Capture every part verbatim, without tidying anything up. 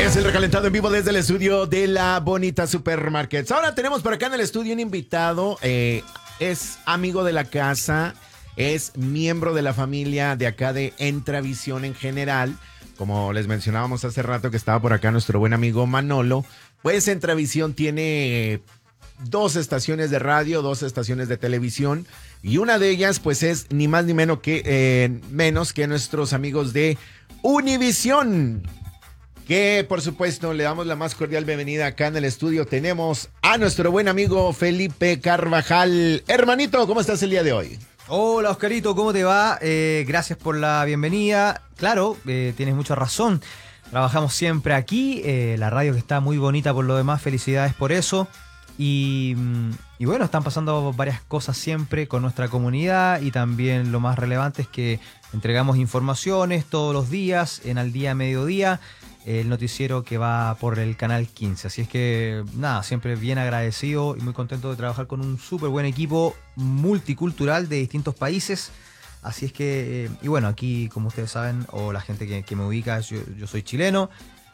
Es el recalentado en vivo desde el estudio de La Bonita Supermarkets. Ahora tenemos por acá en el estudio un invitado, eh, es amigo de la casa, es miembro de la familia de acá de Entravisión en general. Como les mencionábamos hace rato que estaba por acá nuestro buen amigo Manolo, pues Entravisión tiene dos estaciones de radio, dos estaciones de televisión y una de ellas pues es ni más ni menos que, eh, menos que nuestros amigos de Univisión. Que por supuesto le damos la más cordial bienvenida acá en el estudio. Tenemos a nuestro buen amigo Felipe Carvajal. Hermanito, ¿cómo estás el día de hoy? Hola Oscarito, ¿cómo te va? Eh, gracias por la bienvenida. Claro, eh, tienes mucha razón. Trabajamos siempre aquí, eh, la radio que está muy bonita por lo demás, felicidades por eso. Y, y bueno, están pasando varias cosas siempre con nuestra comunidad y también lo más relevante es que entregamos informaciones todos los días, en Al Día Mediodía, el noticiero que va por el Canal quince. Así es que, nada, siempre bien agradecido y muy contento de trabajar con un súper buen equipo multicultural de distintos países. Así es que, y bueno, aquí, como ustedes saben, o la gente que, que me ubica, yo, yo soy chileno.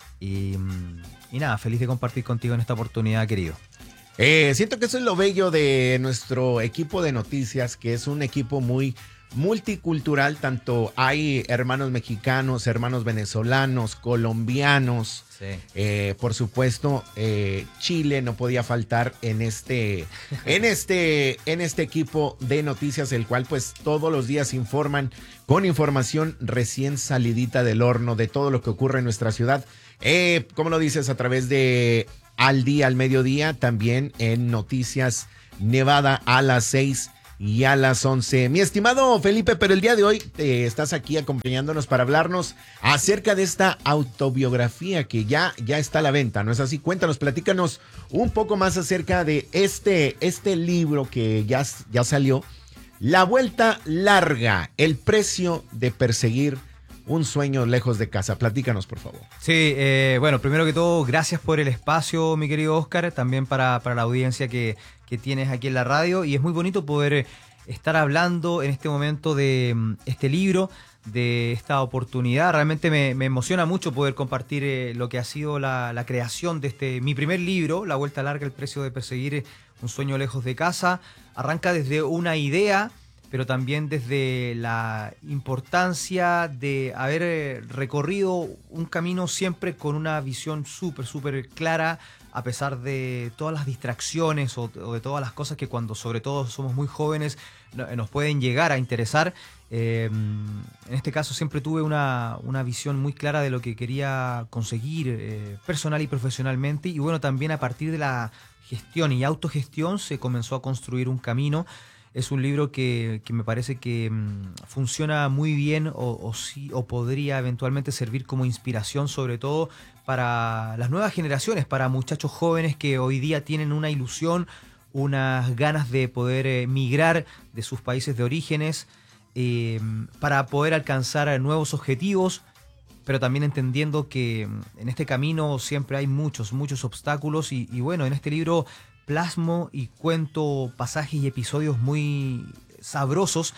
Y, y nada, feliz de compartir contigo en esta oportunidad, querido. Eh, siento que eso es lo bello de nuestro equipo de noticias, que es un equipo muy multicultural. Tanto hay hermanos mexicanos, hermanos venezolanos, colombianos. Sí. Eh, por supuesto, eh, Chile no podía faltar en este, en este, en este equipo de noticias, el cual pues todos los días informan con información recién salidita del horno de todo lo que ocurre en nuestra ciudad. Eh, ¿Cómo lo dices? A través de Al Día, al Mediodía, también en Noticias Nevada a las seis y a las once. Mi estimado Felipe, pero el día de hoy eh, estás aquí acompañándonos para hablarnos acerca de esta autobiografía que ya, ya está a la venta, ¿no es así? Cuéntanos, platícanos un poco más acerca de este, este libro que ya, ya salió, La Vuelta Larga, el precio de perseguir un sueño lejos de casa. Platícanos, por favor. Sí, eh, bueno, primero que todo, gracias por el espacio, mi querido Oscar, también para, para la audiencia que, que tienes aquí en la radio. Y es muy bonito poder estar hablando en este momento de este libro, de esta oportunidad. Realmente me, me emociona mucho poder compartir eh, lo que ha sido la, la creación de este mi primer libro, La Vuelta Larga, el precio de perseguir un sueño lejos de casa. Arranca desde una idea, pero también desde la importancia de haber recorrido un camino siempre con una visión súper, súper clara, a pesar de todas las distracciones o, o de todas las cosas que cuando sobre todo somos muy jóvenes nos pueden llegar a interesar. Eh, en este caso siempre tuve una, una visión muy clara de lo que quería conseguir eh, personal y profesionalmente, y bueno, también a partir de la gestión y autogestión se comenzó a construir un camino. Es un libro que, que me parece que mmm, funciona muy bien o, o, sí, o podría eventualmente servir como inspiración, sobre todo para las nuevas generaciones, para muchachos jóvenes que hoy día tienen una ilusión, unas ganas de poder eh, migrar de sus países de orígenes eh, para poder alcanzar nuevos objetivos, pero también entendiendo que en este camino siempre hay muchos, muchos obstáculos y, y bueno, en este libro plasmo y cuento pasajes y episodios muy sabrosos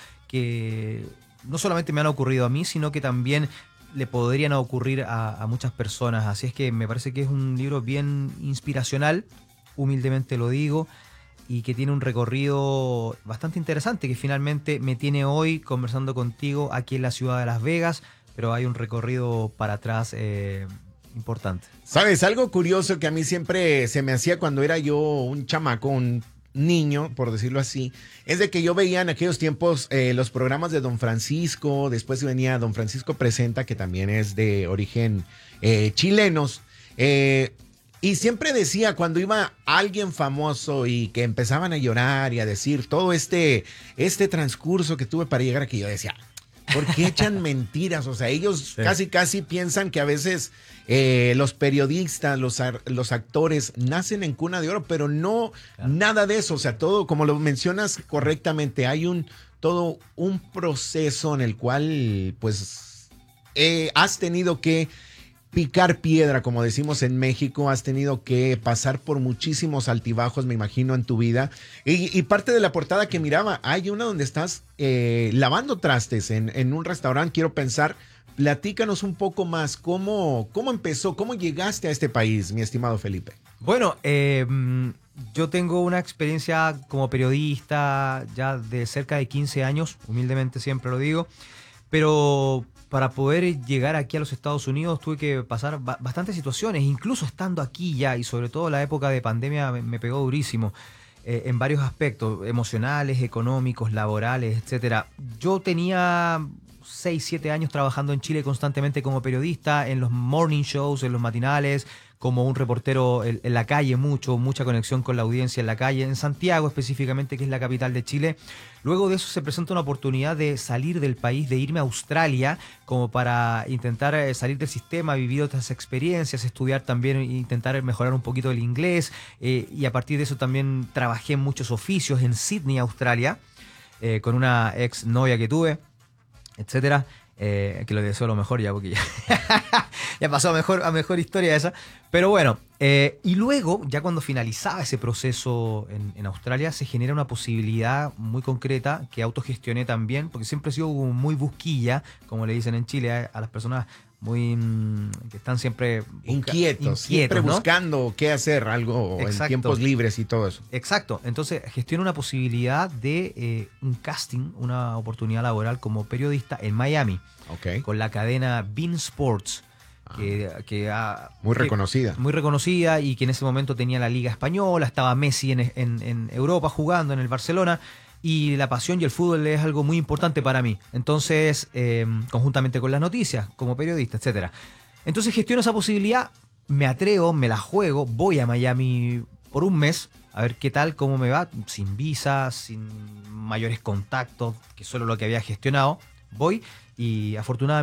que no solamente me han ocurrido a mí, sino que también le podrían ocurrir a, a muchas personas. Así es que me parece que es un libro bien inspiracional, humildemente lo digo, y que tiene un recorrido bastante interesante, que finalmente me tiene hoy conversando contigo aquí en la ciudad de Las Vegas, pero hay un recorrido para atrás eh, importante. ¿Sabes? Algo curioso que a mí siempre se me hacía cuando era yo un chamaco, un niño, por decirlo así, es de que yo veía en aquellos tiempos eh, los programas de Don Francisco, después venía Don Francisco Presenta, que también es de origen eh, chilenos, eh, y siempre decía cuando iba alguien famoso y que empezaban a llorar y a decir todo este, este transcurso que tuve para llegar aquí, yo decía, ¿por qué echan mentiras? O sea, ellos sí. casi casi piensan que a veces eh, los periodistas, los, los actores nacen en cuna de oro, pero no, claro. nada de eso. O sea, todo, como lo mencionas correctamente, hay un todo un proceso en el cual pues eh, has tenido que picar piedra, como decimos en México, has tenido que pasar por muchísimos altibajos, me imagino, en tu vida. Y, y parte de la portada que miraba, hay una donde estás eh, lavando trastes en, en un restaurante, quiero pensar, Platícanos un poco más, ¿cómo, cómo empezó, cómo llegaste a este país, mi estimado Felipe? Bueno, eh, yo tengo una experiencia como periodista ya de cerca de quince años, humildemente siempre lo digo, pero para poder llegar aquí a los Estados Unidos tuve que pasar ba- bastantes situaciones, incluso estando aquí ya, y sobre todo la época de pandemia me, me pegó durísimo. Eh, en varios aspectos, emocionales, económicos, laborales, etcétera. Yo tenía seis siete años trabajando en Chile constantemente como periodista, en los morning shows, en los matinales, como un reportero en, en la calle, mucho, mucha conexión con la audiencia en la calle, en Santiago específicamente, que es la capital de Chile. Luego de eso se presenta una oportunidad de salir del país, de irme a Australia, como para intentar eh, salir del sistema, vivir otras experiencias, estudiar también, e intentar mejorar un poquito el inglés, eh, y a partir de eso también trabajé en muchos oficios en Sydney, Australia, eh, con una ex novia que tuve, etcétera, eh, que lo deseo lo mejor ya, porque ya, ya pasó a mejor, a mejor historia esa. Pero bueno, eh, y luego, ya cuando finalizaba ese proceso en, en Australia, se genera una posibilidad muy concreta que autogestioné también, porque siempre he sido muy busquilla, como le dicen en Chile a, a las personas muy mmm, que están siempre busca- Inquietos, inquietos, siempre ¿no? buscando qué hacer, algo Exacto. en tiempos libres y todo eso. Exacto, entonces gestiono una posibilidad de eh, un casting, una oportunidad laboral como periodista en Miami, Ok. con la cadena Bein Sports, que, que, ah, Muy que- reconocida. muy reconocida, y que en ese momento tenía la Liga Española, estaba Messi en, en, en Europa jugando en el Barcelona, y la pasión y el fútbol es algo muy importante para mí. Entonces, eh, conjuntamente con las noticias, como periodista, etcétera. Entonces gestiono esa posibilidad, me atrevo, me la juego, voy a Miami por un mes, a ver qué tal, cómo me va, sin visa, sin mayores contactos, que solo lo que había gestionado. Voy y afortunadamente